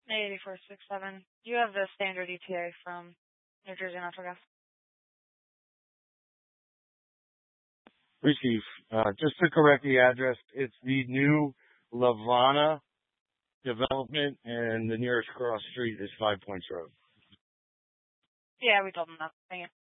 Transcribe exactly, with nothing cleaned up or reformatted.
eighty-four sixty-seven. Do you have the standard E T A from New Jersey Natural Gas? Receive. Uh, just to correct the address, it's the new Lavana development, and the nearest cross street is Five Points Road. Yeah, we told them that. Thank you.